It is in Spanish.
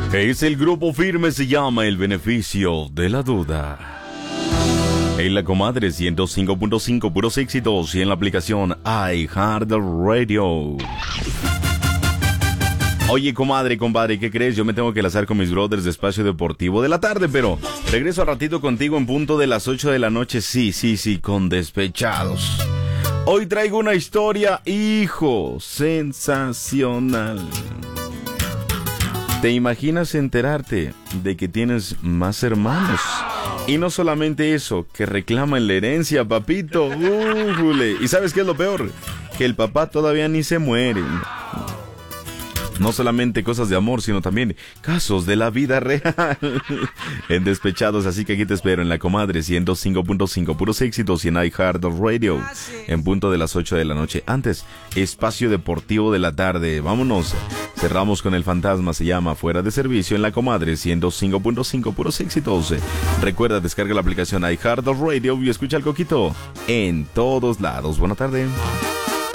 Es el grupo firme, se llama El Beneficio de la Duda. En la comadre 105.5 puros éxitos y en la aplicación iHeartRadio. Oye, comadre, compadre, ¿qué crees? Yo me tengo que lanzar con mis brothers de Espacio Deportivo de la tarde, pero regreso al ratito contigo en punto de las 8 de la noche. Sí, con Despechados. Hoy traigo una historia, hijo, sensacional. ¿Te imaginas enterarte de que tienes más hermanos? Y no solamente eso, que reclaman la herencia, papito. ¿Y sabes qué es lo peor? Que el papá todavía ni se muere. No solamente cosas de amor, sino también casos de la vida real. En Despechados, así que aquí te espero en la comadre 105.5 puros éxitos y en iHeartRadio en punto de las 8 de la noche. Antes, Espacio Deportivo de la tarde. Vámonos. Cerramos con El Fantasma, se llama Fuera de Servicio en la comadre 105.5 puros éxitos. Recuerda, descarga la aplicación iHeartRadio y escucha el Coquito en todos lados. Buena tarde.